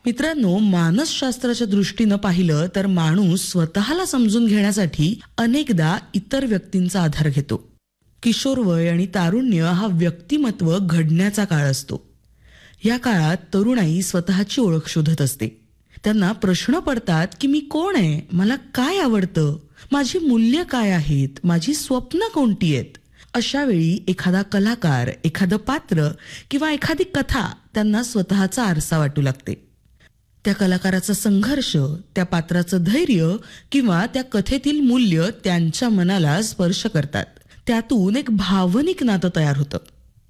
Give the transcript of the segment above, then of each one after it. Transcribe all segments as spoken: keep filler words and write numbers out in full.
मित्रांनो, मानसशास्त्राच्या दृष्टीनं पाहिलं तर माणूस स्वतःला समजून घेण्यासाठी अनेकदा इतर व्यक्तींचा आधार घेतो. किशोरवय आणि तारुण्य हा व्यक्तिमत्व घडण्याचा काळ असतो. या काळात तरुणाई स्वतःची ओळख शोधत असते. त्यांना प्रश्न पडतात की मी कोण आहे, मला काय आवडतं, माझी मूल्य काय आहेत, माझी स्वप्न कोणती आहेत. अशा वेळी एखादा कलाकार, एखादं पात्र किंवा एखादी कथा त्यांना स्वतःचा आरसा वाटू लागते. त्या कलाकाराचा संघर्ष, त्या पात्राचं धैर्य किंवा त्या कथेतील मूल्य त्यांच्या मनाला स्पर्श करतात. त्यातून एक भावनिक नातं तयार होतं.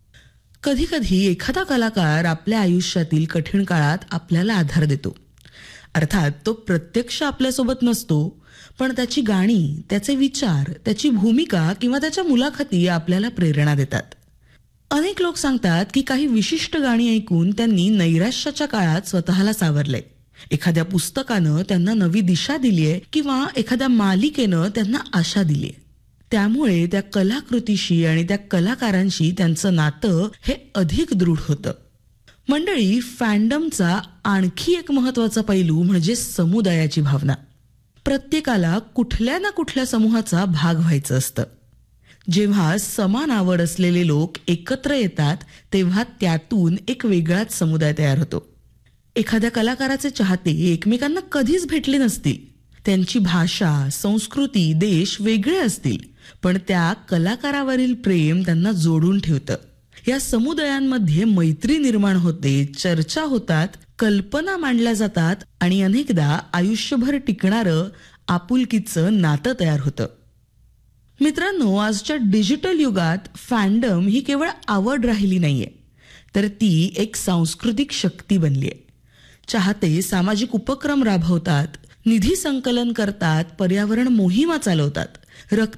कधी कधी एखादा कलाकार आपल्या आयुष्यातील कठीण काळात आपल्याला आधार देतो. अर्थात तो प्रत्यक्ष आपल्यासोबत नसतो, पण त्याची गाणी, त्याचे विचार, त्याची भूमिका किंवा त्याच्या मुलाखती आपल्याला प्रेरणा देतात. अनेक लोक सांगतात की काही विशिष्ट गाणी ऐकून त्यांनी नैराश्याच्या काळात स्वतःला सावरलंय. एखाद्या पुस्तकानं त्यांना नवी दिशा दिलीये किंवा एखाद्या मालिकेनं त्यांना आशा दिलीये. त्यामुळे त्या कलाकृतीशी आणि त्या कलाकारांशी त्यांचं नातं हे अधिक दृढ होतं. मंडळी, फॅन्डमचा आणखी एक महत्वाचा पैलू म्हणजे समुदायाची भावना. प्रत्येकाला कुठल्या ना कुठल्या समूहाचा भाग व्हायचं असतं. जेव्हा समान आवड असलेले लोक एकत्र येतात तेव्हा त्यातून एक वेगळाच समुदाय तयार होतो. एखाद्या कलाकाराचे चाहते एकमेकांना कधीच भेटले नसतील. त्यांची भाषा, संस्कृती, देश वेगळे असतील, पण त्या कलाकारावरील प्रेम त्यांना जोडून ठेवतं. या समुदायांमध्ये मैत्री निर्माण होते, चर्चा होतात, कल्पना मांडल्या जातात आणि अनेकदा आयुष्यभर टिकणारं आपुलकीचं नातं तयार होतं. मित्रांनो, आजच्या डिजिटल युगात फॅन्डम ही केवळ आवड राहिली नाहीये, तर ती एक सांस्कृतिक शक्ती बनलीये. चाहते सामाजिक उपक्रम राबवतात, निधी संकलन करतात, पर्यावरण मोहिमा चालवतात, रक्त